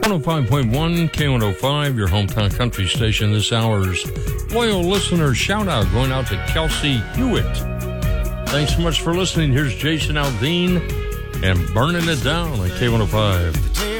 105.1 K105, your hometown country station. This hour's loyal listener shout out going out to Kelsey Hewitt. Thanks so much for listening. Here's Jason Aldean and Burning It Down on K105.